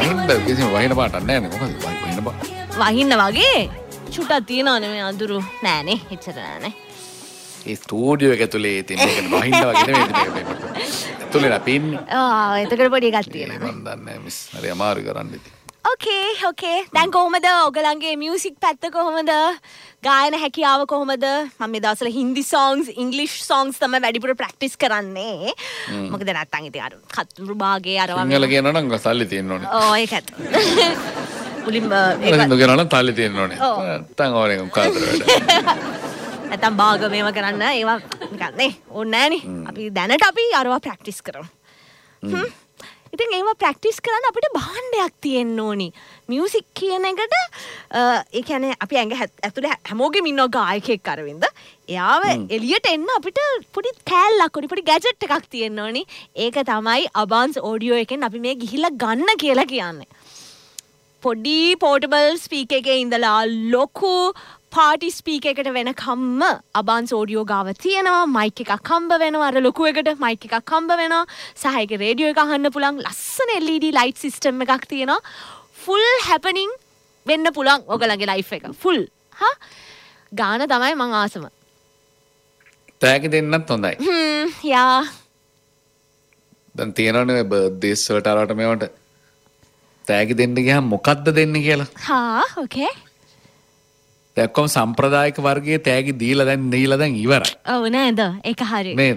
වහින්න කිසිම වහින පාටක් නැහැ නේ. මොකද වහින පාට. වහින්න වගේ චුට්ටක් තියනවනේ මේ අඳුරු නෑනේ. එච්චර නෑනේ. ඒ ස්ටුඩියෝ එක ඇතුලේ තියෙන එකට වහින්න වගේ නෙමෙයි මේක. ඇතුලේ නැපින්නේ. එතකොට පොඩි එකක් තියෙනවා. මම දන්නේ මිස්. හරි අමාරු කරන්න ඉතින්. ඕකේ. දැන් කොහොමද ඔයගලන්ගේ මියුසික් පැත්ත කොහොමද? ගායන හැකියාව කොහොමද? මම මේ දවස්වල හින්දි songs, English songs තමයි වැඩිපුර ප්‍රැක්ටිස් කරන්නේ. මොකද නැත්තම් ඉතින් අර කතුරු භාගේ අරවා සිංහල කියනවා නම් සල්ලි තියෙන්න ඕනේ. ඒක ඇත්ත. මුලින්ම ඒක හින්දු කියනවා නම් සල්ලි තියෙන්න ඕනේ. නැත්තම් ඕනේ කාතර වැඩ. නැත්තම් භාග මේව කරන්න ඒවා නිකන් නේ ඕනේ නෑනේ. අපි දැනට අපි අරවා ප්‍රැක්ටිස් කරමු. ඉතින් ඒවා ප්‍රැක්ටිස් කරන්න අපිට භාණ්ඩයක් තියෙන්න ඕනි. මියුසික් කියන එකට ඒ කියන්නේ අපි ඇඟ ඇතුලේ හැමෝගෙම ඉන්න ගායකයෙක් අරවින්ද. එයාව එළියට එන්න අපිට පොඩි කෑල්ලක් පොඩි ගැජට් එකක් තියෙන්න ඕනි. ඒක තමයි අබාන්ස් ඔඩියෝ එකෙන් අපි මේ ගිහිල්ලා ගන්න කියලා කියන්නේ. පොඩි පෝටබල් ස්පීකර් එකේ ඉඳලා ලොකු පාටි ස්පීකර් එකට වෙනකම්ම අබාන්ස් ඔඩියෝ ගාව තියෙනවා. මයික් එකක් හම්බ වෙනවා. අර ලොකු එකට මයික් එකක් හම්බ වෙනවා. සහ ඒකේ රේඩියෝ එක අහන්න පුළුවන්. ලස්සන LED ලයිට් සිස්ටම් එකක් තියෙනවා. ෆුල් හැපනින් වෙන්න පුළුවන් ඔයගලගේ ලයිෆ් එක. ෆුල්. ගාන තමයි මං ආසම. තෑගි දෙන්නත් හොඳයි. යා. දැන් තියෙනවනේ බර්ත්ඩේස් වලට අරවට මේවට තෑගි දෙන්න ගියාම මොකද්ද දෙන්නේ කියලා. ඕකේ. දැක්කොම සම්ප්‍රදායික වර්ගයේ තෑගි දීලා දැන් ඉවරයි. ඔව් නේද? ඒක හරි. නේද?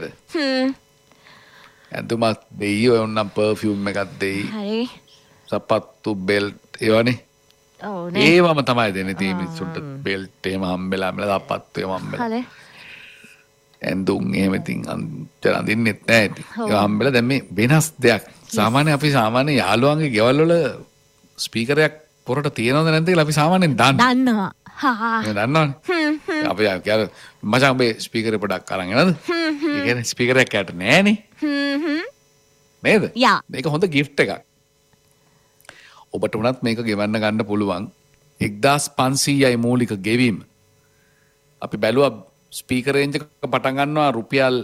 ඇඳුමක් දෙයි ඔන්නම් පර්ෆියුම් එකක් දෙයි. හරි. සපත්තු බෙල්ට් ඒවනේ. ඔව් නේ. ඒවම තමයි දෙන්නේ තී මිනිස්සුන්ට බෙල්ට් එහෙම හම්බෙලා සපත්තු එහෙම හම්බෙලා. හරි. ඇඳුම් එහෙම ඉතින් අඳින්නෙත් නැහැ ඉතින්. ඒක හම්බෙලා දැන් මේ වෙනස් දෙයක්. අපි සාමාන්‍ය යාළුවන්ගේ ගෙවල් වල ස්පීකරයක් පොරට තියනවද නැද්ද කියලා අපි සාමාන්‍යයෙන් දන්නවා. දන්නවනේ. අපි කියන්නේ මචං ඔබේ ස්පීකර් පොඩක් අරන් එනද? ඒ කියන්නේ ස්පීකර් එකක් යට නෑනේ. නේද? යා. මේක හොඳ ගිෆ්ට් එකක්. ඔබට උනත් මේක ගෙවන්න ගන්න පුළුවන්. 1500යි මූලික ගෙවීම. අපි බැලුවා ස්පීකර් රේන්ජ් එක පටන් ගන්නවා රුපියල්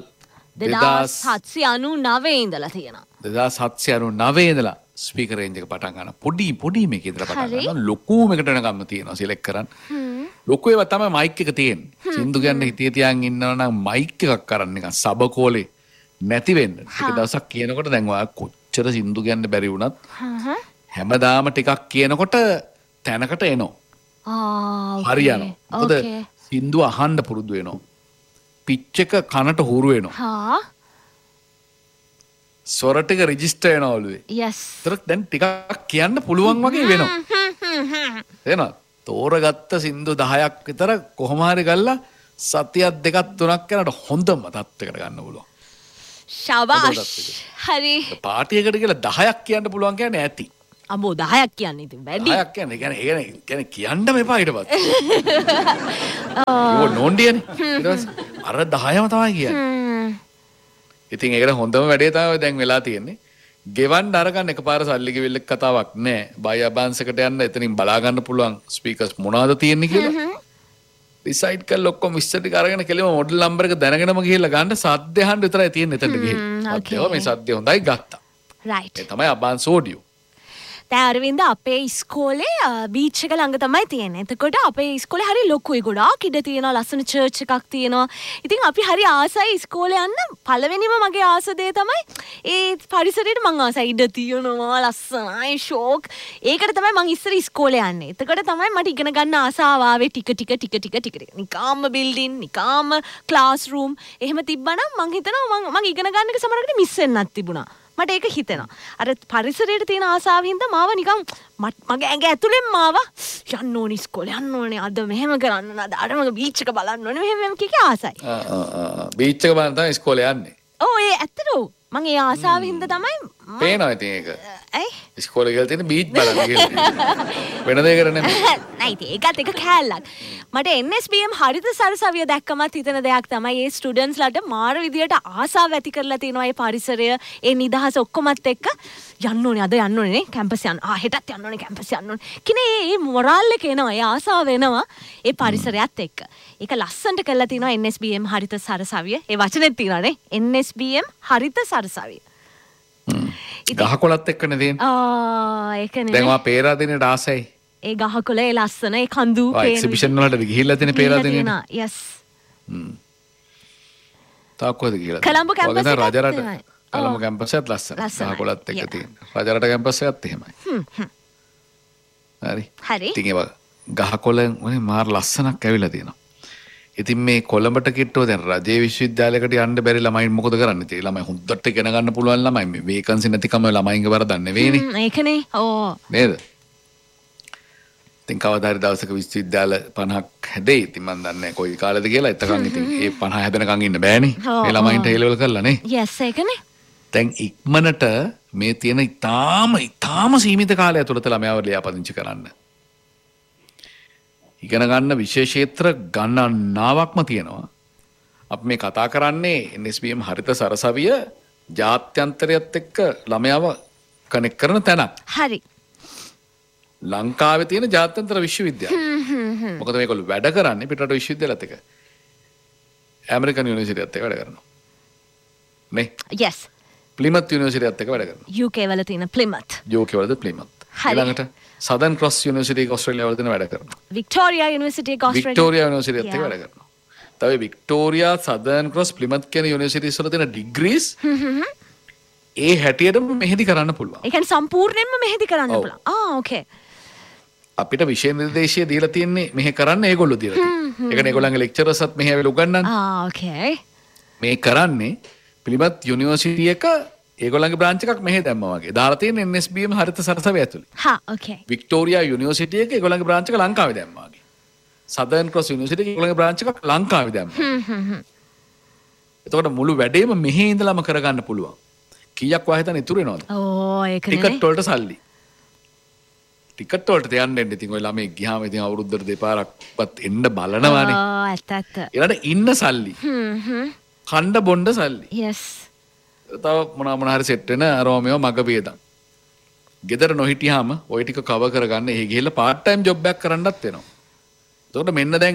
2799 ඉඳලා තියෙනවා. 2799 ඉඳලා ස්පීකර් රේන්ජ් එක පටන් ගන්න. පොඩි මේක ඉඳලා පටන් ගන්නවා. ලොකු මේකට යනකම් තියෙනවා සිලෙක්ට් කරන්න. ලොකු ඒවා තමයි මයික් එක තියෙන්නේ. සින්දු කියන්නේ හිතේ තියන් ඉන්නවා නම් මයික් එකක් අරන් නිකන් සබකෝලේ නැති වෙන්න. ටික දවසක් කියනකොට දැන් ඔයා කොච්චර සින්දු කියන්න බැරි වුණත් හැමදාම ටිකක් කියනකොට තැනකට එනවා. හරියනවා. මොකද සින්දු අහන්න පුරුදු වෙනවා. පිච් එක කනට හුරු වෙනවා. ස්වර ටික රෙජිස්ටර් වෙනවා ඔළුවේ. yes. ඒතර දැන් ටිකක් කියන්න පුළුවන් වගේ වෙනවා. එනවා. තෝරගත්ත සින්දු 10ක් විතර කොහොම හරි ගල්ලා සතියක් දෙකක් තුනක් යනකොට හොඳම තත්ත්වයකට ගන්න පුළුවන්. ශාබාෂ්. හරි. පාටි එකට කියලා 10ක් කියන්න පුළුවන් කියන්නේ ඇති. අම්බෝ 10ක් කියන්නේ ඉතින් වැඩි. 10ක් කියන්නේ කියන්නම එපා ඊට පස්සේ. ඕ නෝන්ඩියනේ. ඊට පස්සේ අර 10ම තමයි කියන්නේ. ඉතින් ඒකට හොඳම වැඩේ තමයි දැන් වෙලා තියෙන්නේ. ගෙවන්න අරගන්න එකපාර සල්ලි කිවිල්ලක් කතාවක් නෑ. බයි අබාන්ස් එකට යන්න එතනින් බලා ගන්න පුළුවන් ස්පීකර්ස් මොනවද තියෙන්නේ කියලා. ඩිසයිඩ් කරලා ඔක්කොම විස්තර ටික අරගෙන කෙලිම මොඩල් නම්බර් එක දැනගෙනම ගිහිල්ලා ගන්න සද්ද අහන්න විතරයි තියෙන්නේ එතනට ගිහින්. මේ සද්ද හොඳයි ගත්තා. right. ඒ තමයි අබාන්ස් ඔඩියෝ. දැන් අරවින්ද අපේ ඉස්කෝලේ බීච් එක ළඟ තමයි තියෙන්නේ. එතකොට අපේ ඉස්කෝලේ හරි ලොකුයි ගොඩාක් ඉඩ තියෙනවා. ලස්සන චර්ච් එකක් තියෙනවා. ඉතින් අපි හරි ආසයි ඉස්කෝලේ යන්න. පළවෙනිම මගේ ආස දේ තමයි ඒ පරිසරයට මං ආසයි ඉඩ තියෙනවා ලස්සනයි ෂෝක්. ඒකට තමයි මං ඉස්සර ඉස්කෝලේ යන්නේ. එතකොට තමයි මට ඉගෙන ගන්න ආසාව ආවේ ටික. නිකාම්ම බිල්ඩින්, නිකාම්ම ක්ලාස් රූම් එහෙම තිබ්බනම් මං හිතනවා මං ඉගෙන ගන්න එක සමහරකට මිස් වෙන්නත් තිබුණා. මට ඒක හිතෙනවා. අර පරිසරයට තියෙන ආසාව හින්දා මාව නිකන් මගේ ඇඟ ඇතුලෙන් මාව යන්න ඕනි ඉස්කෝලේ යන්න ඕනේ අද මෙහෙම කරන්න නේද අර මගේ බීච් එක බලන්න ඕනේ මෙහෙම කිකි ආසයි. බීච් එක බලන්න තමයි ඉස්කෝලේ යන්නේ. ඔව් ඒ ඇත්තට මං ඒ ආසාව හින්දා තමයි පේනවා ඉතින් ඒක. ඇයි? ඉස්කෝලේ ගිහලා තියෙන බීච් බලන්න කියලා. වෙන දෙයකට නෙමෙයි. නෑ ඉතින් ඒකත් එක කෑල්ලක්. මට NSBM හරිත සරසවිය දැක්කමත් හිතන දෙයක් තමයි ඒ ස්ටුඩන්ට්ස්ලාට මාර විදියට ආසාව ඇති කරලා තියෙනවා ඒ පරිසරය ඒ නිදහස ඔක්කොමත් එක්ක යන්න ඕනේ අද යන්න ඕනේ නේ කැම්පස් යන්න. හෙටත් යන්න ඕනේ කැම්පස් යන්න ඕනේ. කිනේ මේ මොරාල් එක එනවා ඒ ආසාව එනවා ඒ පරිසරයත් එක්ක. ඒක ලස්සනට කරලා තියෙනවා NSBM හරිත සරසවිය. ඒ වචනේත් තියෙනවානේ NSBM හරිත සරසවිය. ගහකොළත් එක්කනේ තියෙන්නේ. ඒකනේ. දැන් ඔයා පේරාදෙනියට ආසයි. ඒ ගහකොළ ඒ ලස්සන ඒ කඳු එක්සිබිෂන් වලට ගිහිල්ලා තියෙන පේරාදෙනියට. yes. තාක් කොහෙද ගිහිල්ලා? කොළඹ කැම්පස් එකත් රජරට. එහෙමයි. කොළඹ කැම්පස් එකත් ලස්සන. ගහකොළත් එක්ක තියෙන. රජරට කැම්පස් එකත් එහෙමයි. හරි. ඉතින් ඒවා ගහකොළෙන් වනේ මාර ලස්සනක් ඇවිල්ලා තියෙනවා. ඉතින් මේ කොළඹට කිට්ටුව දැන් රජයේ විශ්වවිද්‍යාලයකට යන්න බැරි ළමයි මොකද කරන්නේ? ඒ ළමයි හොඳට ඉගෙන ගන්න පුළුවන් ළමයි මේ වේකන්සි නැතිකම ළමයින්ගේ වරදක් නෙවෙයිනේ. ඒකනේ. ඕ. නේද? ඉතින් කවදා හරි දවසක විශ්වවිද්‍යාල 50ක් හැදෙයි. ඉතින් මම දන්නේ කොයි කාලෙද කියලා. එතකන් ඉතින් ඒ 50 හැදෙනකන් ඉන්න බෑනේ. මේ ළමයින්ට ඒ ලෙවල් කරලා නේ. yes ඒකනේ. දැන් ඉක්මනට මේ තියෙන ඊටාම සීමිත කාලය ඇතුළත ළමයාව ලියාපදිංචි කරන්න. ඉගෙන ගන්න විශේෂ ක්ෂේත්‍ර ගණනාවක්ම තියෙනවා. අපි මේ කතා කරන්නේ NSBM හරිත සරසවිය ජාත්‍යන්තරයත් එක්ක ළමයාව කනෙක්ට් කරන තැනක්. හරි. ලංකාවේ තියෙන ජාත්‍යන්තර විශ්වවිද්‍යාල. මොකද මේගොල්ලෝ වැඩ කරන්නේ පිටරට විශ්වවිද්‍යාලත් එක්ක. ඇමරිකන් යුනිවර්සිටියත් එක්ක වැඩ කරනවා. නේ? yes. ප්ලිමත් යුනිවර්සිටියත් එක්ක වැඩ කරනවා. UK වල තියෙන ප්ලිමත්. UK වලද ප්ලිමත්. ඊළඟට සදර්න් ක්‍රොස් යුනිවර්සිටි එක ඕස්ට්‍රේලියාව වල තියෙන වැඩ කරනවා. වික්ටෝරියා යුනිවර්සිටි එක ඕස්ට්‍රේලියාව. වික්ටෝරියා යුනිවර්සිටියත් එක්ක වැඩ කරනවා. තව වික්ටෝරියා සදර්න් ක්‍රොස් ප්ලිමත් කියන යුනිවර්සිටිස් වල තියෙන ඩිග්‍රීස් ඒ හැටියටම මෙහෙදි කරන්න පුළුවන්. ඒ කියන්නේ සම්පූර්ණයෙන්ම මෙහෙදි කරන්න පුළුවන්. ඕකේ. අපිට විෂය නිර්දේශය දීලා තියෙන්නේ මෙහෙ කරන්න ඒගොල්ලෝ දීලා තියෙන්නේ. ඒ කියන්නේ ඒගොල්ලන්ගේ ලෙක්චරර්ස්ත් මෙහෙ ඇවිල්ලා උගන්වන්නේ. ඕකේ. මේ කරන්නේ පිළිමත් යුනිවර්සිටි එක ඒගොල්ලන්ගේ බ්‍රාන්ච් එකක් මෙහෙ දැම්මා වගේ. දාලා තියෙන NSBM හරිත සරසවිය ඇතුලේ. ඕකේ. වික්ටෝරියා යුනිවර්සිටි එක ඒගොල්ලන්ගේ බ්‍රාන්ච් එක ලංකාවේ දැම්මා වගේ. සදර්න් ක්‍රොස් යුනිවර්සිටි එක ඒගොල්ලන්ගේ බ්‍රාන්ච් එකක් ලංකාවේ දැම්මා. එතකොට මුළු වැඩේම මෙහෙ ඉඳලාම කරගන්න පුළුවන්. කීයක් වාහිතන ඉතුරු වෙනවද? ඒකනේ. ටිකට් වලට සල්ලි. ටිකට් වලට යන්න ඉතින් ඔය ළමයි ගියාම ඉතින් අවුරුද්දට දෙපාරක්වත් එන්න බලනවානේ. ඇත්ත. ඊළඟට ඉන්න සල්ලි. කණ්ඩ බොණ්ඩ සල්ලි. yes. තව මොන හරි සෙට් වෙන රෝමියෝ මග වේදන්. ගෙදර නොහිටියාම ওই ටික කවර් කරගන්න එහෙ ගිහලා පාර්ට් ටයිම් ජොබ් එකක් කරන්නත් වෙනවා. එතකොට මෙන්න දැන්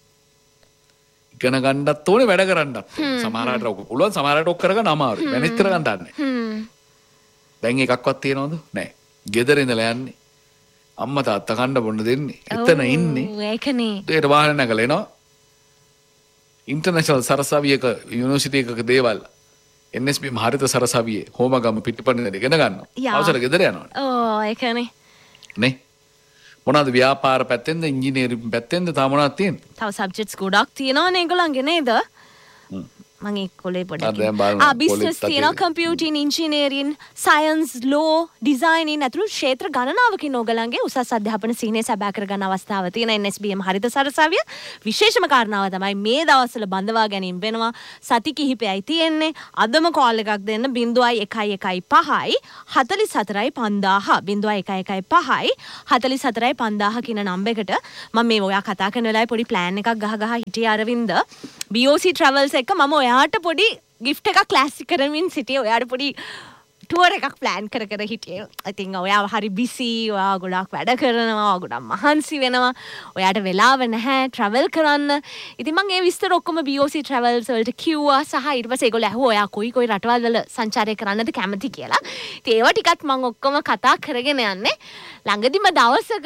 ඉගෙන ගන්නත් ඕනේ වැඩ කරන්නත්. සමහරකට ඔක පුළුවන් සමහරකට ඔක කරගන්න අමාරුයි. මැනේජ් කරගන්න දන්නේ. දැන් එකක්වත් තියනවද? නැහැ. ගෙදර ඉඳලා යන්නේ. අම්මා තාත්තා කන්න බොන්න දෙන්නේ. එතන ඉන්නේ. ඒකනේ. ඒකට වාහන නැගලා එනවා. ඉන්ටර්නැෂනල් සරසවියක යුනිවර්සිටි එකක දේවල් NSBM හරිත සරසවියේ හෝමගම පිටිපන්නේට ඉගෙන ගන්නවා. අවසර ගෙදර යනවා. ඒකනේ. නේ. මොනවාද ව්‍යාපාර පැත්තෙන්ද ඉංජිනේරින් පැත්තෙන්ද තව මොනවද තියෙන්නේ? තව සබ්ජෙක්ට්ස් ගොඩක් තියෙනවනේ ඒගොල්ලන්ගේ නේද? මම ඒකෝලේ පොඩ්ඩක් බිස්නස් තියෙනවා, කම්පියුටින්, ඉන්ජිනේරින්, සයන්ස්, ලෝ, ඩිසයිනින් අතුරු ක්ෂේත්‍ර ගණනාවකින් ඕගලන්ගේ උසස් අධ්‍යාපන සීනේ සැබෑ කරගන්න අවස්ථාව තියෙන NSBM හරිත සරසවිය. විශේෂම කාරණාව තමයි මේ දවස්වල බඳවා ගැනීම වෙනවා. සති කිහිපයයි තියෙන්නේ. අදම කෝල් එකක් දෙන්න 0115 44යි 5000 0115 44යි 5000 කියන නම්බරයකට මම මේ ඔයා කතා කරන වෙලාවේ පොඩි ප්ලෑන් එකක් ගහ හිටියේ අරවින්ද BOC Travels එක මම ඔයාට පොඩි gift එකක් ක්ලාසික් කරමින් සිටියේ. ඔයාට පොඩි ටුවර් එකක් ප්ලෑන් කර හිටියේ. ඉතින් ඔයා හරි බිසි, ඔයා ගොඩක් වැඩ කරනවා, ගොඩක් මහන්සි වෙනවා. ඔයාට වෙලාව නැහැ travel කරන්න. ඉතින් මම මේ විස්තර ඔක්කොම BOC Travels වලට කිව්වා. සහ ඊට පස්සේ ඒගොල්ලෝ ඇහුවා ඔයා කොයි රටවල් වල සංචාරය කරන්නද කැමති කියලා. ඉතින් ඒවා ටිකත් මම ඔක්කොම කතා කරගෙන යන්නේ. ළඟදිම දවසක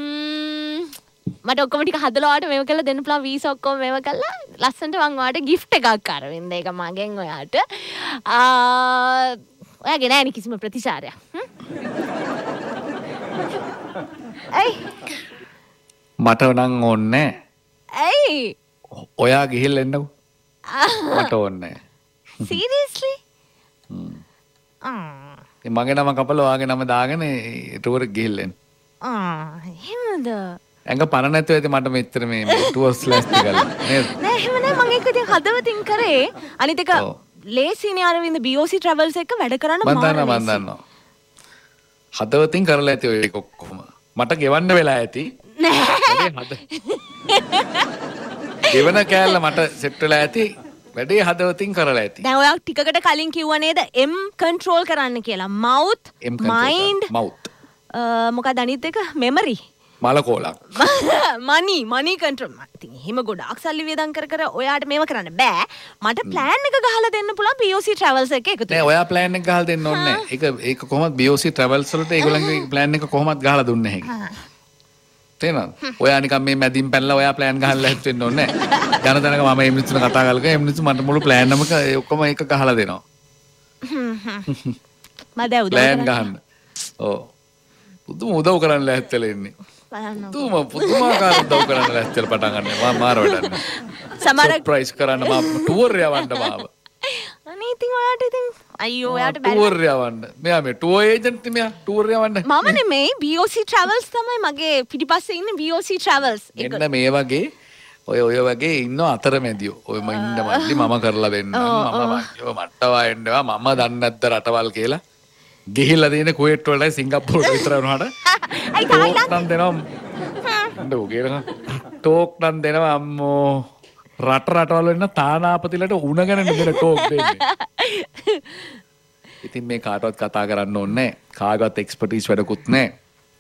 මට ඔක්කොම ටික හදලා ඔයාලට මේව කරලා දෙන්න පුළුවන්. වීසා ඔක්කොම මේව කරලා ලස්සනට මම ඔයාලට gift එකක් අරවින්ද. ඒක මගෙන් ඔයාට. ඔයාගේ නෑනේ කිසිම ප්‍රතිචාරයක්. ඇයි? මට නම් ඕනේ නෑ. ඇයි? ඔයා ගිහිල්ලා එන්නකෝ. මට ඕනේ නෑ. Seriously? මගේ නම කපලා ඔයාගේ නම දාගෙන ටුවර් එක ගිහිල්ලා එන්න. එහෙමද? ඇඟ පණ නැතුව ඇති මට මෙච්චර මේ ටුවර්ස් ලෑස්ති කරලා නේද? නෑ එහෙම නෑ මම ඒක ඉතින් හදවතින් කරේ. අනිත් එක ලේසිනේ අරවින්ද BOC Travels එක වැඩ කරන්න මම දන්නවා. හදවතින් කරලා ඇති ඔය ඔක්කොම. මට ගෙවන්න වෙලා ඇති. නෑ. ගෙවන කෑල්ල මට සෙට් වෙලා ඇති. වැඩේ හදවතින් කරලා ඇති. දැන් ඔයා ටිකකට කලින් කිව්වා නේද M control කරන්න කියලා. mouth, mind, mouth. මොකක්ද අනිත් එක? memory. මලකෝලක්. මනි කන්ට්‍රෝල්. ඉතින් එහෙම ගොඩාක් සල්ලි වියදම් කර ඔයාට මේව කරන්න බෑ. මට ප්ලෑන් එක ගහලා දෙන්න පුළුවන් BOC Travels එකේ එකතු. නෑ ඔයා ප්ලෑන් එක ගහලා දෙන්න ඕනේ නෑ. ඒක කොහොමද BOC Travels වලට ඒගොල්ලන්ගේ ප්ලෑන් එක කොහොමද ගහලා දුන්නේ නැහැ. තේරෙනවද? ඔයා නිකන් මේ මැදින් පැනලා ඔයා ප්ලෑන් ගහලා හැත් වෙන්න ඕනේ නෑ. යන තැනක මම මේ මිනිස්සුන්ට කතා කරලා ඒ මිනිස්සු මට මුළු ප්ලෑන් එකම ඔක්කොම එක ගහලා දෙනවා. මම දැන් උදව් ප්ලෑන් ගහන්න. ඔව්. පුදුම උදව් කරන්න ලැහැත්තලා ඉන්නේ. පුදුමාකාර උදව් කරන්න ලැහැත්තලා පටන් ගන්නවා. මම මාර වැඩන්නේ. සමහර ප්‍රයිස් කරන්න මම ටුවර් යවන්න මාව. අනේ ඉතින් ඔයාට ඉතින් අයියෝ ඔයාට බැරි ටුවර් යවන්න. මෙයා මේ ටුවර් ඒජන්ට් මෙයා ටුවර් යවන්න. මම නෙමෙයි BOC Travels තමයි මගේ පිටිපස්සේ ඉන්නේ BOC Travels. මෙන්න මේ වගේ ඔය වගේ ඉන්න අතරමැදියෝ. ඔය ඉන්න මල්ලි මම කරලා දෙන්නම්. මම මට්ටවා එන්නවා මම දන්නේ නැද්ද රටවල් කියලා. ගිහිල්ලා තියෙන කුවේට් වලයි සිංගප්පූරුවට විතර වුණාට ටෝක් නම් දෙනවා ටෝක් නම් දෙනවා අම්මෝ රටවල් වෙන තානාපතිලට උණගෙන නෙමෙයි ටෝක් දෙන්නේ. ඉතින් මේ කාටවත් කතා කරන්න ඕනේ නැහැ. කාගවත් එක්ස්පර්ටිස් වැඩකුත් නැහැ.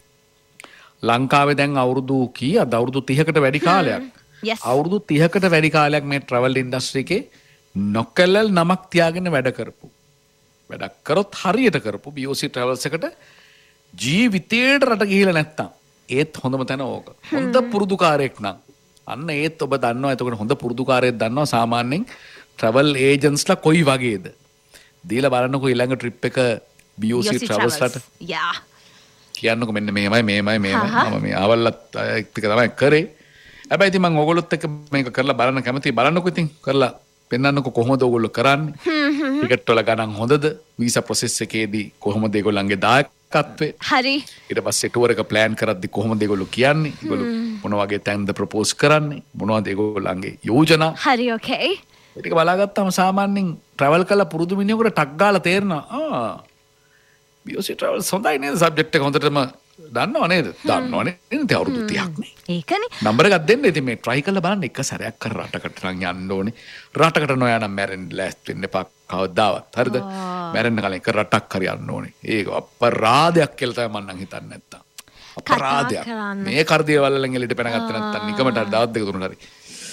ලංකාවේ දැන් අවුරුදු කීයද? අවුරුදු 30කට වැඩි කාලයක්. අවුරුදු 30කට වැඩි කාලයක් මේ ට්‍රැවල් ඉන්ඩස්ට්‍රි එකේ නොකලල් නමක් තියාගෙන වැඩ කරපු. වැඩක් කරොත් හරියට කරපු BOC Travels එකට ජීවිතේට රට ගිහිලා නැත්තම් ඒත් හොඳම තැන ඕක. හොඳ පුරුදුකාරයෙක් නම් අන්න ඒත් ඔබ දන්නවා. එතකොට හොඳ පුරුදුකාරයෙක් දන්නවා සාමාන්‍යයෙන් ට්‍රැවල් ඒජන්ට්ස්ලා කොයි වගේද. දීලා බලන්නකෝ ඊළඟ ට්‍රිප් එක BOC Travels ලට. යා. කියන්නකෝ මෙන්න මේමයි මම මේ ආවල්ලත් එක්ක තමයි කරේ. හැබැයි ඉතින් මම ඕගොල්ලොත් එක්ක මේක කරලා බලන්න කැමතියි. බලන්නකෝ ඉතින් කරලා පෙන්වන්නකෝ කොහොමද ඕගොල්ලෝ කරන්නේ. ටිකට් වල ගණන් හොඳද? වීසා ප්‍රොසෙස් එකේදී කොහොමද ඒගොල්ලන්ගේ දායකත්වය? හරි. ඊට පස්සේ ටුවර් එක ප්ලෑන් කරද්දී කොහොමද ඒගොල්ලෝ කියන්නේ? ඒගොල්ලෝ මොන වගේ තැන්ද ප්‍රොපෝස් කරන්නේ? මොනවද ඒගොල්ලන්ගේ යෝජනා? හරි ඕකේ. ඒක බලාගත්තාම සාමාන්‍යයෙන් ට්‍රැවල් කරලා පුරුදු මිනිහෙකුට ටක් ගාලා තේරෙනවා. BOC Travels හොඳයි නේද? සබ්ජෙක්ට් එක හොඳටම දන්නව නේද? දන්නවනේ. ඉතින් අවුරුදු 30ක් නේ. ඒකනේ. නම්බර එකක් දෙන්න. ඉතින් මේ try කරලා බලන්න එක සැරයක් කර රටකට නම් යන්න ඕනේ. රටකට නොයා නම් මැරෙන්න ලෑස්ති වෙන්න එපා කවදාවත්. හරිද? මැරෙන්න කලින් එක රටක් හරි යන්න ඕනේ. ඒක අපරාධයක් කියලා තමයි මම නම් හිතන්නේ නැත්තම්. අපරාධයක්. මේ කරදිය වලෙන් එළියට පැනගත්තේ නැත්තම් නිකමට දවස් දෙක තුනක් හරි.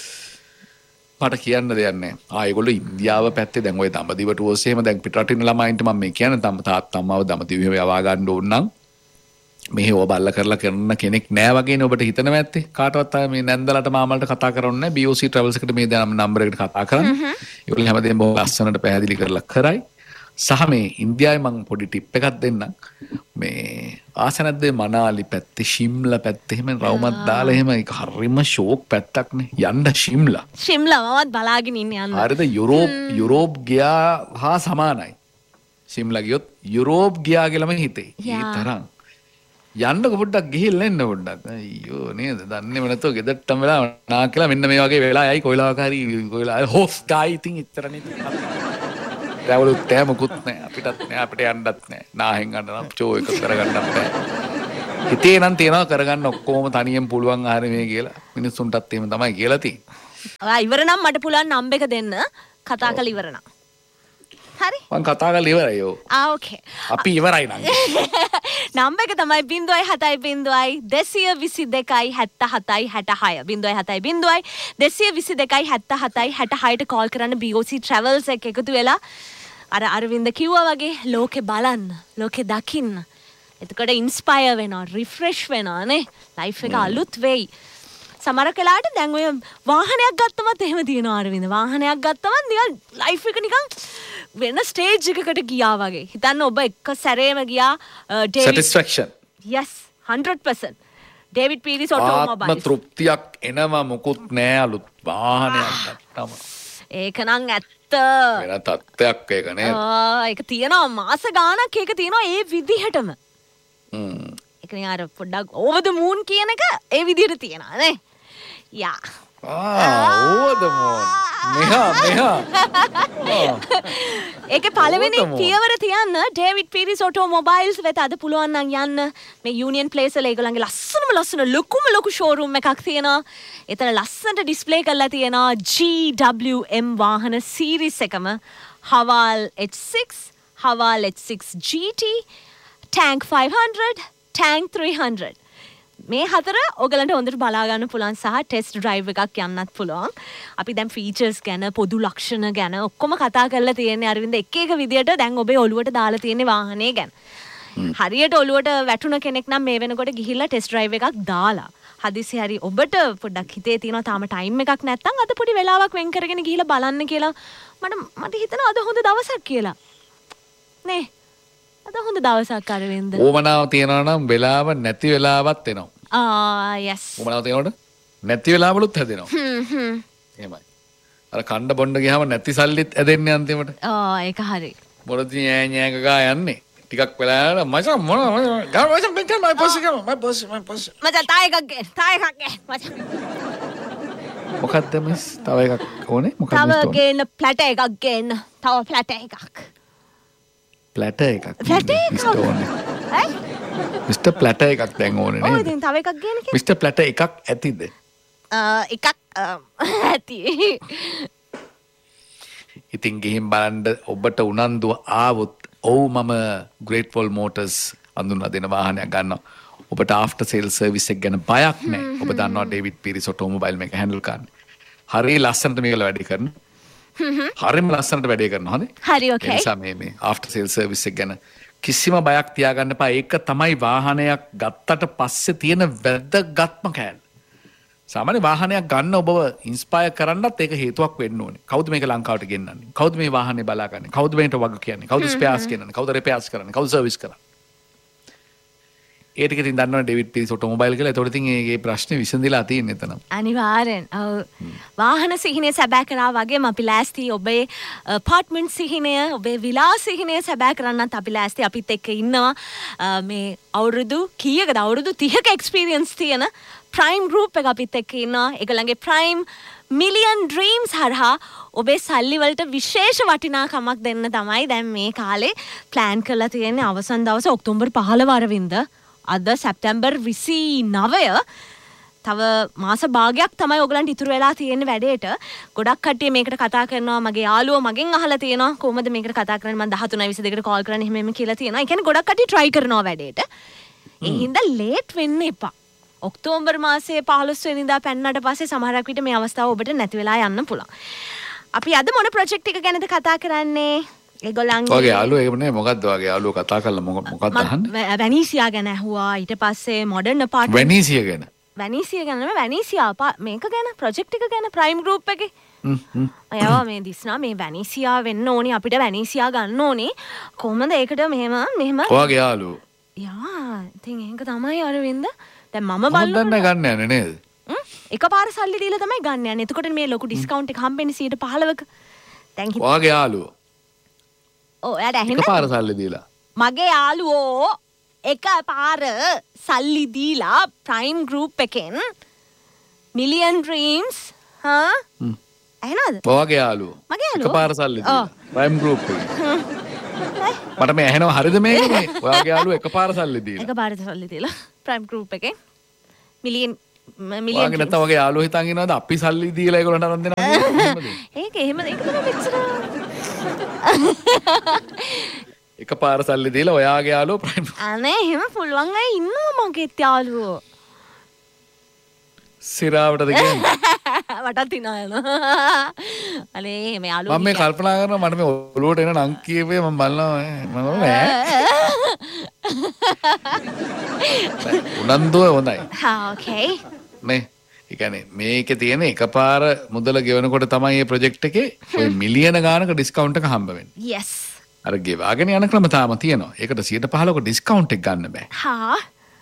මට කියන්න දෙයක් නැහැ. ඒගොල්ලෝ ඉන්දියාව පැත්තේ දැන් ওই දඹදිව ටුවර්ස් එහෙම දැන් පිටරටින් ළමයින්ට මම මේ කියන්නේ තාත්තා අම්මාව දඹදිව යවා ගන්න ඕන නම් මෙහෙ ඔබ බල්ල කරලා කරන කෙනෙක් නෑ වගේනේ ඔබට හිතනවා ඇත්තේ. කාටවත් මේ නැන්දලට මාමලට කතා කරන්නේ නැහැ. BOC Travels එකට මේ නම්බර එකට කතා කරන්න. ඒගොල්ලෝ හැමදේම බොහොම ලස්සනට පැහැදිලි කරලා කරයි. සහ මේ ඉන්දියාවේ මම පොඩි ටිප් එකක් දෙන්නම්. මේ ආස නැද්ද මනාලි පැත්තේ ශිම්ලා පැත්තේ එහෙම රවුමක් දාලා එහෙම ඒක හරිම ෂෝක් පැත්තක් නේ. යන්න ශිම්ලා. ශිම්ලා මමත් බලාගෙන ඉන්නේ යන්න. හරිද? යුරෝප් ගියා හා සමානයි. ශිම්ලා ගියොත් යුරෝප් ගියා කියලාම හිතේ. ඒ තරම්. යන්නකො පොඩ්ඩක් ගිහිල්ලා එන්න පොඩ්ඩක්. අයියෝ නේද? දන්නේම නැතුව ගෙදරටම වෙලා නා කියලා මෙන්න මේ වගේ වෙලා යයි කොයිලාවක හරි කොයිලා හොස් ගායි ඉතින් ඉතරනේ. ට්‍රැවලුත් නැහැ මොකුත් නැහැ. අපිටත් නැහැ අපිට යන්නත් නැහැ. නාහෙන් ගන්න නම් චෝ එක කරගන්නත් බෑ. හිතේ නම් තියනවා කරගන්න ඔක්කොම තනියෙන් පුළුවන් ආහාර මේ කියලා. මිනිස්සුන්ටත් එහෙම තමයි කියලා තියෙන්නේ. ඉවර නම් මට පුළුවන් නම්බර් එක දෙන්න. කතා කරලා ඉවර නම්. හරි. මං කතා කරලා ඉවරයි යෝ. ඕකේ. අපි ඉවරයි නම්. නම්බර් එක තමයි 070 222 77 66 070 222 77 66ට කෝල් කරන්න BOC Travels එක එකතු වෙලා අර අරවින්ද කිව්වා වගේ ලෝකෙ බලන්න ලෝකෙ දකින්න. එතකොට ඉන්ස්පයර් වෙනවා රිෆ්‍රෙෂ් වෙනවා නේ. ලයිෆ් එක අලුත් වෙයි. සමහර කලාට දැන් ඔය වාහනයක් ගත්තමත් එහෙම තියෙනවා අරවින්ද. වාහනයක් ගත්තමත් නිකන් ලයිෆ් එක නිකන් වෙන ස්ටේජ් එකකට ගියා වගේ. හිතන්න ඔබ එක සැරේම ගියා satisfaction. Yes 100%. ඩේවිඩ් පීරිස් ඔටෝමොබයිල්ස්. ආත්ම තෘප්තියක් එනවා මොකුත් නෑ අලුත් වාහනයක් ගත්තම. ඒක නම් ඇත්ත. වෙන තත්ත්වයක් ඒක නේද? ඒක තියෙනවා මාස ගාණක් ඒක තියෙනවා ඒ විදිහටම. ඒක නේ අර පොඩ්ඩක් over the moon කියන එක ඒ විදිහට තියෙනවා නේ. යා. over the moon. මෙහා. ඒකේ පළවෙනි පියවර තියන්න ඩේවිඩ් පීරිස් ඔටෝමොබයිල්ස් වෙත අද පුළුවන් නම් යන්න. මේ යූනියන් ප්ලේස් වල ඒගොල්ලන්ගේ ලස්සන ලොකු ෂෝරූම් එකක් තියෙනවා. එතන ලස්සනට ඩිස්ප්ලේ කරලා තියෙනවා GWM වාහන සීරීස් එකම හවාල් H6, හවාල් H6 GT, Tank 500, Tank 300. මේ 4 ඔයගලන්ට හොඳට බලා ගන්න පුළුවන් සහ ටෙස්ට් ඩ්‍රයිව් එකක් යන්නත් පුළුවන්. අපි දැන් ෆීචර්ස් ගැන පොදු ලක්ෂණ ගැන ඔක්කොම කතා කරලා තියෙන්නේ අරවින්ද එක එක විදියට දැන් ඔබේ ඔළුවට දාලා තියෙන්නේ වාහනේ ගැන. හරියට ඔළුවට වැටුණ කෙනෙක් නම් මේ වෙනකොට ගිහිල්ලා ටෙස්ට් ඩ්‍රයිව් එකක් දාලා හදිසි හරි ඔබට පොඩ්ඩක් හිතේ තියෙනවා තාම ටයිම් එකක් නැත්නම් අද පොඩි වෙලාවක් වෙන් කරගෙන ගිහිල්ලා බලන්න කියලා මට හිතෙනවා අද හොඳ දවසක් කියලා. නේ අද හොඳ දවසක් අරවින්ද. ඕමනාව තියනවා නම් වෙලාව නැති වෙලාවත් එනවා. yes. ඕමනාව තියනකොට නැති වෙලාවලුත් හැදෙනවා. එහෙමයි. අර කණ්ඩ බොණ්ඩ ගියාම නැති සල්ලිත් ඇදෙන්නේ අන්තිමට. ඒක හරි. මොරදි ඈ ගා යන්නේ. ටිකක් වෙලා මචං මොන ගා මචං බෙන්චන් මයි පොස් එක මයි පොස් මචං තා එකක් ගන්න මචං. මොකක්ද මිස් තව එකක් ඕනේ මොකක්ද මිස් තව ගේන්න ප්ලැටර් එකක් ගේන්න. තව ප්ලැටර් එකක්. ප්ලැටර් එකක් මිස්ටර් ඕනේ. මිස්ටර් ප්ලැටර් එකක් දැන් ඕනේ නේද? ඔව් ඉතින් තව එකක් ගේන්න කියලා. මිස්ටර් ප්ලැටර් එකක් ඇතිද? එකක් ඇති. ඉතින් ගිහින් බලන්න ඔබට උනන්දුව ආවොත් ඔව් මම ග්‍රේට්ෆුල් මෝටර්ස් අඳුනලා දෙන වාහනයක් ගන්නවා. ඔබට ආෆ්ටර් සේල් සර්විස් එක ගැන බයක් නැහැ. ඔබ දන්නවා ඩේවිඩ් පීරිස් ඔටෝමොබයිල් මේක හැන්ඩල් කරන්නේ. හරිය ලස්සනට මේකල වැඩ කරනවා. හරියම ලස්සනට වැඩේ කරනවා හරි? හරි ඕකේ. ඒ නිසා මේ ආෆ්ටර් සේල් සර්විස් එක ගැන කිසිම බයක් තියාගන්න එපා. ඒක තමයි වාහනයක් ගත්තට පස්සේ තියෙන වැදගත්ම කෑල්ල. සාමාන්‍ය වාහනයක් ගන්න ඔබව ඉන්ස්පයර් කරන්නත් ඒක හේතුවක් වෙන්න ඕනේ. කවුද මේක ලංකාවට ගෙන්නන්නේ? කවුද මේ වාහනේ බලාගන්නේ? කවුද මේකට වග කියන්නේ? කවුද ස්පෙයාර්ස් ගෙන්නන්නේ? කවුද රිපෙයාර්ස් කරන්නේ? කවුද සර්විස් කරන්නේ? ඒ ටික ඉතින් දන්නවනේ ඩේවිඩ් පීරිස් ඔටෝමොබයිල් කියලා. ඒතකොට ඉතින් මේ ප්‍රශ්නේ විසඳලා තියෙන්නේ එතන. අනිවාර්යෙන්. වාහන සිහිනය සැබෑ කරා වගේම අපි ලෑස්ති ඔබේ අපාර්ට්මන්ට් සිහිනය, ඔබේ විලා සිහිනය සැබෑ කරන්නත් අපි ලෑස්ති. අපිත් එක්ක ඉන්නවා මේ අවුරුදු කීයකද? අවුරුදු 30ක එක්ස්පීරියන්ස් තියෙන ප්‍රයිම් ගෲප් එක අපිත් එක්ක ඉන්නවා. ඒගොල්ලන්ගේ ප්‍රයිම් මිලියන් ඩ්‍රීම්ස් හරහා ඔබේ සල්ලි වලට විශේෂ වටිනාකමක් දෙන්න තමයි දැන් මේ කාලේ ප්ලෑන් කරලා තියෙන්නේ. අවසන් දවස ඔක්තෝබර් 15 අරවින්ද. අද සැප්තැම්බර් 29 තව මාස භාගයක් තමයි ඔයගලන්ට ඉතුරු වෙලා තියෙන වැඩේට. ගොඩක් කට්ටිය මේකට කතා කරනවා. මගේ යාළුවෝ මගෙන් අහලා තියෙනවා කොහොමද මේකට කතා කරන්නේ මම 13:22කට කෝල් කරන්නේ එහෙම කියලා තියෙනවා. ඒ කියන්නේ ගොඩක් කට්ටිය try කරනවා වැඩේට. ඒ හින්දා ලේට් වෙන්න එපා. ඔක්තෝබර් මාසයේ 15 වෙනිදා පැන්නට පස්සේ සමහරක් විට මේ අවස්ථාව ඔබට නැති වෙලා යන්න පුළුවන්. අපි අද මොන ප්‍රොජෙක්ට් එක ගැනද කතා කරන්නේ? ඒගොල්ලන්ගේ ඔයගේ යාළුවෝ එහෙම නේ මොකද්ද ඔයගේ යාළුවෝ කතා කරලා මොකක්ද අහන්නේ? වැනීසියා ගැන ඇහුවා. ඊට පස්සේ මොඩර්න් අපාර්ට්මන්ට් වැනීසියා ගැන. වැනීසියා ගැන නෙමෙයි වැනීසියා මේක ගැන ප්‍රොජෙක්ට් එක ගැන ප්‍රයිම් ගෲප් එකේ. අයවා මේ දිස්නා මේ වැනීසියා වෙන්න ඕනි අපිට වැනීසියා ගන්න ඕනි. කොහොමද ඒකට මෙහෙම ඔයගේ යාළුවෝ. යා ඉතින් ඒක තමයි අරවින්ද. දැන් මම බලන්න ගන්න යන්නේ නේද? එකපාර සල්ලි දීලා තමයි ගන්න යන්නේ. එතකොට මේ ලොකු ඩිස්කවුන්ට් එක හම්බෙන්නේ 15%ක. දැන් ඔයගේ යාළුවෝ එයාට ඇහෙන්නේ එකපාර සල්ලි දීලා මගේ යාළුවෝ එකපාර සල්ලි දීලා ප්‍රයිම් ගෲප් එකෙන් මිලියන් ඩ්‍රීම්ස් ඇහෙනවද? ඔයගේ යාළුවෝ මගේ යාළුවෝ එකපාර සල්ලි දීලා ප්‍රයිම් ගෲප් එකෙන් මට මේ ඇහෙනවා හරියද මේක මේ ඔයගේ යාළුවෝ එකපාර සල්ලි දීලා ප්‍රයිම් ගෲප් එකෙන් මිලියන් ඔයගේ නැත්නම් ඔයගේ යාළුවෝ හිතන් ඉනවද අපි සල්ලි දීලා ඒගොල්ලන්ට අරන් දෙනවා ඒක එහෙම ඒක තමයි මෙච්චර එකපාර සල්ලි දීලා ඔයාගේ යාළුවෝ ප්‍රයිම් අනේ එහෙම පුළුවන් අය ඉන්නවා මගේත් යාළුවෝ සිරාවටද කියන්නේ වටත් තිනා යනවා අනේ මේ යාළුවෝ මම මේ කල්පනා කරනවා මට මේ ඔළුවට එන නම් කියවේ මම බලනවා උනන්දුව හොඳයි ඕකේ නේ ඒ කියන්නේ මේකේ තියෙන එකපාර මුදල ගෙවනකොට තමයි මේ ප්‍රොජෙක්ට් එකේ ඔය මිලියන ගානක ඩිස්කවුන්ට් එක හම්බ වෙන්නේ. yes. අර ගෙවාගෙන යන ක්‍රම තාම තියෙනවා. ඒකට 15%ක ඩිස්කවුන්ට් එක ගන්න බෑ. හා.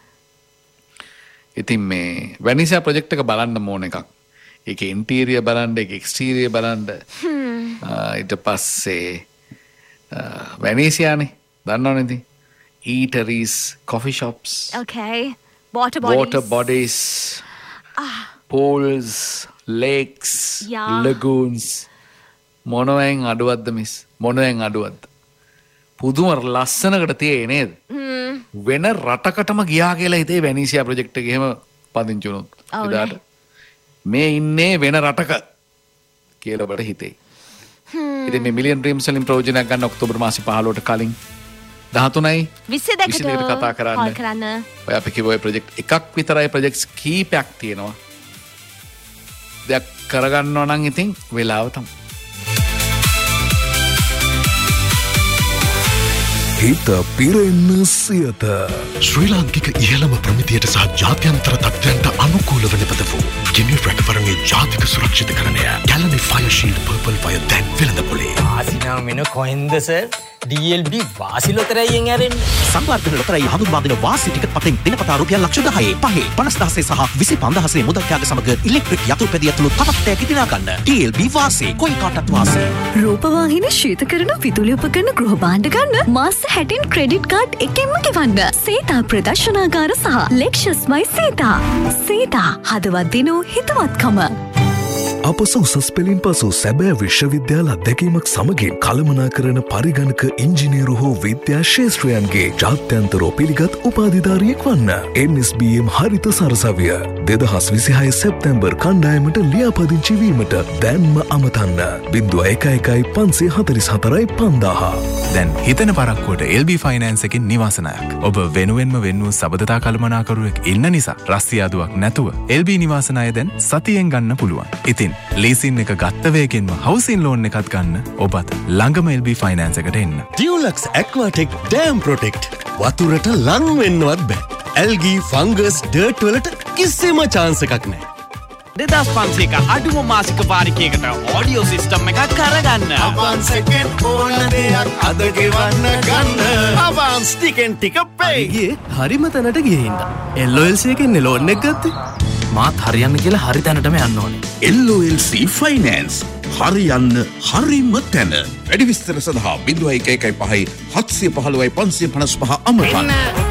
ඉතින් මේ වැනිසා ප්‍රොජෙක්ට් එක බලන්න ඕන එකක්. ඒකේ ඉන්ටීරියර් බලන්න, ඒකේ එක්ස්ටීරියර් බලන්න. ඊට පස්සේ වැනිසියානේ දන්නවනේ ඉතින්. eateries, coffee shops. Okay. Water bodies. pools, lakes, lagoons. මොනවෙන් අඩුවක්ද miss? මොනවෙන් අඩුවක්ද? පුදුම ලස්සනකට තියෙන්නේ නේද? වෙන රටකටම ගියා කියලා හිතේ වැනීසියා ප්‍රොජෙක්ට් එකේ එහෙම පදිංචි වුණොත්. එදාට මේ ඉන්නේ වෙන රටක කියලා ඔබට හිතේ. ඉතින් මේ මිලියන් ඩ්‍රීම්ස් වලින් ප්‍රයෝජනයක් ගන්න ඔක්තෝබර් මාසේ 15ට කලින් 13යි 22ට කතා කරන්න. call කරන්න. ඔය අපි කිව්ව ප්‍රොජෙක්ට් එකක් විතරයි ප්‍රොජෙක්ට්ස් කීපයක් තියෙනවා. දෙයක් කරගන්නවා නම් ඉතින් වෙලාව තමයි. හිත පිරෙන්න සියත ශ්‍රී ලාංකික ඉහළම ප්‍රමිතියට සහ ජාත්‍යන්තර තත්ත්වයන්ට අනුකූල වන පද වූ ගිනි රැකවරණයේ ජාතික සුරක්ෂිතකරණය ගැලනි ෆයර් ෂීල්ඩ් පර්පල් ෆයර් දැන් වෙළඳපොලේ. ආසිනා මෙන කොහෙන්ද සර්? DLB වාසි ලොතරැයියෙන් ඇරෙන්නේ. සංවර්ධන ලොතරැයි හඳුන්වා දෙන වාසි ටිකට් පතෙන් දිනපතා රුපියල් ලක්ෂ 10 5 50000 සහ 25000 මුදල් ත්‍යාග සමග ඉලෙක්ට්‍රික් යතුරුපැදිය ඇතුළු තවත් දිනා ගන්න. TLB වාසි කොයි කාටත් වාසි. රූපවාහිනී ශීතකරණ විදුලි උපකරණ ගෘහ භාණ්ඩ ගන්න මාස 60න් ක්‍රෙඩිට් කාඩ් එකෙන්ම ගෙවන්න. සීතා ප්‍රදර්ශනාගාර සහ ලෙක්ෂස්මයි සීතා. සීතා හදවත් දිනූ හිතවත්කම. අප උසස් පෙළින් පසු සැබෑ විශ්වවිද්‍යාල අත්දැකීමක් සමගින් කළමනාකරන පරිගණක ඉංජිනේරු හෝ විද්‍යා ශේෂ්ත්‍රයන්ගේ ජාත්‍යන්තරෝ පිළිගත් උපාධිධාරියෙක් වන්න. NSBM හරිත සරසවිය 2026 සැප්තැම්බර් කණ්ඩායමට ලියාපදිංචි වීමට දැන්ම අමතන්න 011544 5000. දැන් හිතන පරක්කුවට LB ෆයිනෑන්ස් එකෙන් නිවාසනයක්. ඔබ වෙනුවෙන්ම වෙන්නු සබඳතා කළමනාකරුවෙක් ඉන්න නිසා රස්තියාදුවක් නැතුව LB නිවාසනය දැන් සතියෙන් ගන්න පුළුවන්. ඉතින් ලීසින් එක ගත්තවයකින්ම හවසින් ලෝන් එකත් ගන්න ඔබත් ළඟම LB ෆයිනෑන්ස් එකට එන්න. ඩියුලක්ස් ඇක්වාටෙක් ඩෑම් ප්‍රොටෙක්ට් වතුරට ලං වෙන්නවත් බෑ. ඇල්ගී ෆංගස් ඩර්ට් වලට කිසිම chance එකක් නැහැ. 2500ක අඩුම මාසික වාරිකයකට ඔඩියෝ සිස්ටම් එකක් කරගන්න. අවන්ස් එකෙන් ඕන දෙයක් අද ගෙවන්න ගන්න. අවන්ස් ටිකෙන් ටික පේ. ගියේ හරිම තැනට ගිහින්ද. LOLC එකෙන් ලෝන් එක ගත්තේ. මාත් හරියන්න කියලා හරි තැනටම යන්න ඕනේ. LOLC ෆයිනෑන්ස් හරියන්න හරිම තැන. වැඩි විස්තර සඳහා 0115 715 555 අමතන්න.